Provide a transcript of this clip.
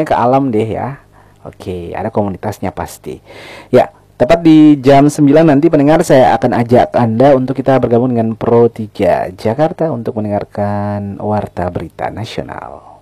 pokoknya ke alam deh ya. Oke, ada komunitasnya pasti. Ya, tepat di jam 9 nanti pendengar saya akan ajak Anda untuk kita bergabung dengan Pro 3 Jakarta untuk mendengarkan Warta Berita Nasional.